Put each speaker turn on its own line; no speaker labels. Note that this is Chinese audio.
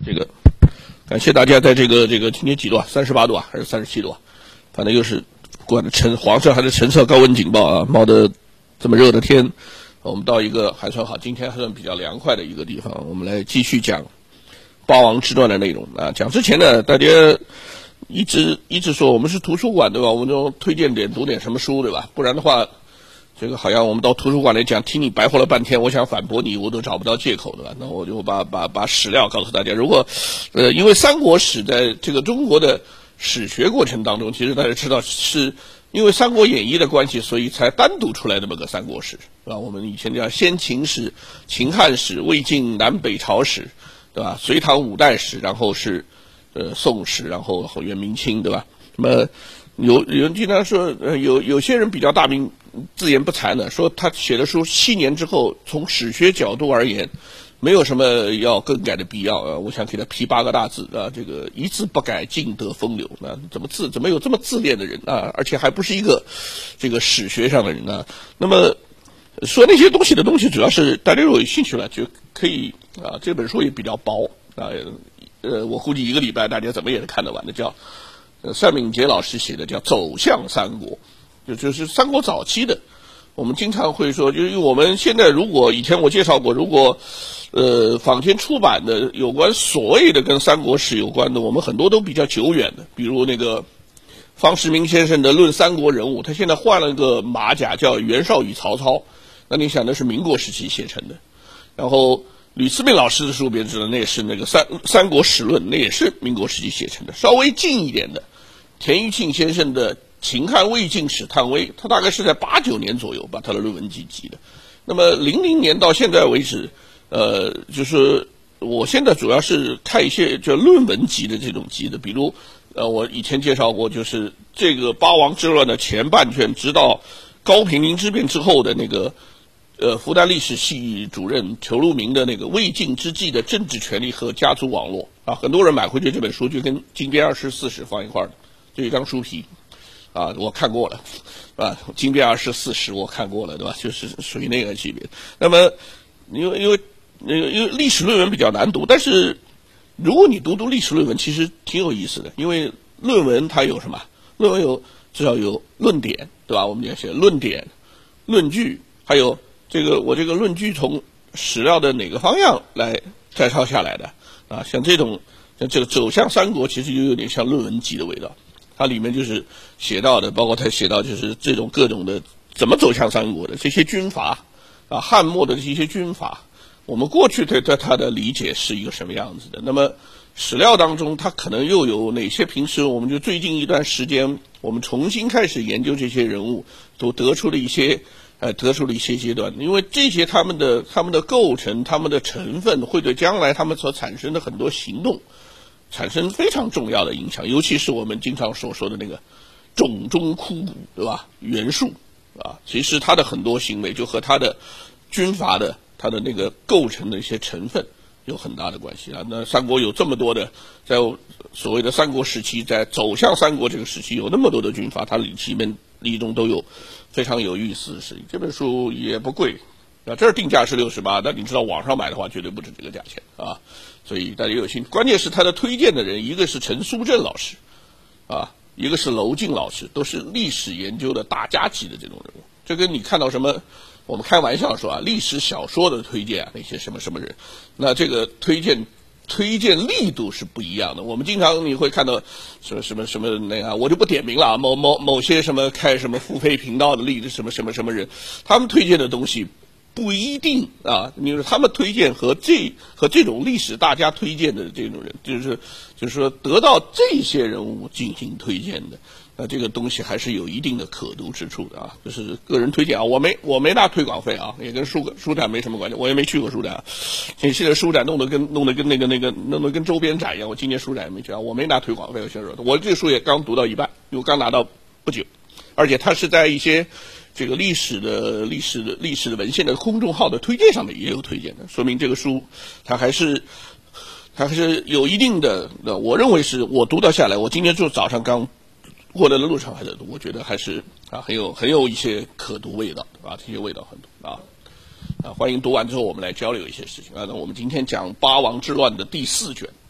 这个感谢大家在这个今天几度啊？38度啊，还是37度啊？反正又是不管黄色还是橙色高温警报啊，冒的这么热的天，我们到一个还算好，今天还算比较凉快的一个地方，我们来继续讲八王之乱的内容啊。讲之前呢，大家一直说我们是图书馆对吧？我们就推荐读点什么书对吧？不然的话，这个好像我们到图书馆来讲，听你白活了半天，我想反驳你，我都找不到借口对吧？那我就把史料告诉大家。如果因为三国史在这个中国的史学过程当中，其实大家知道是因为《三国演义》的关系，所以才单独出来这么个三国史，对吧？我们以前叫先秦史、秦汉史、魏晋南北朝史，对吧？隋唐五代史，然后是宋史，然后元明清，对吧？那么有人经常说，有些人比较大名自言不惭的说，他写的书7年之后，从史学角度而言，没有什么要更改的必要啊。我想给他批8个大字啊，这个一字不改，尽得风流。那怎么有这么自恋的人啊？而且还不是一个这个史学上的人啊。那么说那些东西的东西，主要是大家如果有兴趣了，就可以啊。这本书也比较薄啊，我估计1个礼拜大家怎么也能看得完的，叫单敏杰老师写的，叫《走向三国》，就是三国早期的。我们经常会说，就是我们现在如果以前我介绍过，如果坊间出版的有关所谓的跟三国史有关的，我们很多都比较久远的，比如那个方世民先生的《论三国人物》，他现在换了个马甲叫袁绍与曹操，那你想那是民国时期写成的。然后吕思敏老师的书别知道，那也是那个三国史论，那也是民国时期写成的。稍微近一点的，田余庆先生的秦汉魏晋史探微，他大概是在89年左右把他的论文集集的。那么00年到现在为止，就是我现在主要是看一些叫论文集的这种集的，比如我以前介绍过，就是这个八王之乱的前半卷，直到高平陵之变之后的那个复旦历史系主任裘路明的那个魏晋之际的政治权力和家族网络啊，很多人买回去这本书就跟金边24史放一块的，就一张书皮。啊，我看过了，啊，金边24史我看过了，对吧？就是属于那个级别。那么，因为历史论文比较难读，但是如果你读历史论文，其实挺有意思的。因为论文它有什么？论文至少有论点，对吧？我们要写论点、论据，还有我这个论据从史料的哪个方向来摘抄下来的啊？像这个走向三国，其实就有点像论文集的味道。它里面就是写到的，包括他写到就是这种各种的怎么走向三国的这些军阀啊，汉末的这些军阀，我们过去对他的理解是一个什么样子的？那么史料当中，它可能又有哪些？平时我们就最近一段时间，我们重新开始研究这些人物，都得出了一些阶段，因为这些他们的构成、他们的成分，会对将来他们所产生的很多行动产生非常重要的影响，尤其是我们经常所说的那个冢中枯骨，对吧？袁术啊，其实他的很多行为就和他的军阀的他的那个构成的一些成分有很大的关系啊。那三国有这么多的，在所谓的三国时期，在走向三国这个时期，有那么多的军阀，它里中都有非常有意思的事情。这本书也不贵。啊，这儿定价是68，但你知道网上买的话绝对不止这个价钱啊，所以大家有兴趣。关键是他的推荐的人，一个是陈苏正老师，啊，一个是娄敬老师，都是历史研究的大家级的这种人物。这跟你看到什么，我们开玩笑说啊，历史小说的推荐啊，那些什么人，那这个推荐力度是不一样的。我们经常你会看到什么那个，我就不点名了，某些什么开什么付费频道的例子，什么人，他们推荐的东西不一定啊，你说他们推荐和这种历史大家推荐的这种人，就是说得到这些人物进行推荐的，这个东西还是有一定的可读之处的啊。就是个人推荐啊，我没拿推广费啊，也跟书展没什么关系，我也没去过书展。现在书展弄得跟周边展一样，我今年书展也没去啊，我没拿推广费。我这书也刚读到一半，因为我刚拿到不久，而且它是在一些这个历史的文献的公众号的推荐上面也有推荐的，说明这个书它还是有一定的，我认为是我读到下来，我今天就早上刚过来的路上还在读，我觉得还是啊很有一些可读味道啊，这些味道很多啊。欢迎读完之后我们来交流一些事情啊。那我们今天讲八王之乱的第4卷